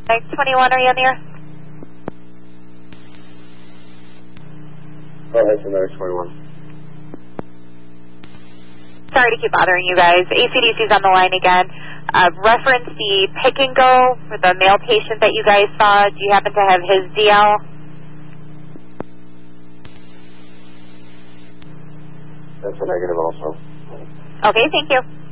X21, are you on the air? Oh, that's another 21. Sorry to keep bothering you guys. ACDC's on the line again. Reference the pick and go for the male patient that you guys saw. Do you happen to have his DL? That's a negative also. Okay, thank you.